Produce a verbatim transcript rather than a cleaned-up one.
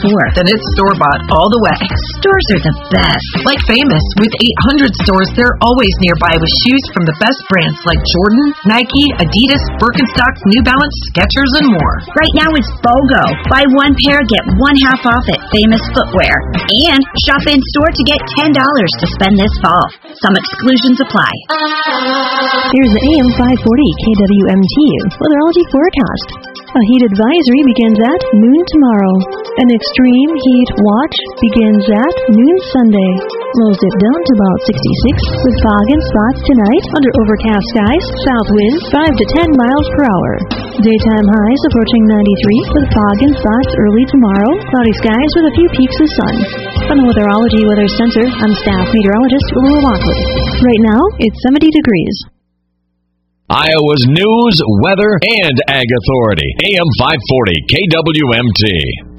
before. Then it's store-bought all the way. Stores are the best. Like Famous, with eight hundred stores, they're always nearby with shoes from the best brands like Jordan, Nike, Adidas, Birkenstock, New Balance, Skechers, and more. Right now it's BOGO. Buy one pair, get one half off at Famous Footwear. And shop in-store to get ten dollars to spend this fall. Some exclusions apply. Here's the A M five forty K W M T weatherology forecast. A heat advisory begins at noon tomorrow. An extreme heat watch begins at noon Sunday. Lows dip down to about sixty-six with fog and spots tonight under overcast skies. South winds five to ten miles per hour. Daytime highs approaching ninety-three with fog and spots early tomorrow. Cloudy skies with a few peaks of sun. From the Weatherology Weather Center, I'm staff meteorologist Lou Lockley. Right now, it's seventy degrees. Iowa's news, weather, and ag authority. A M five forty K W M T.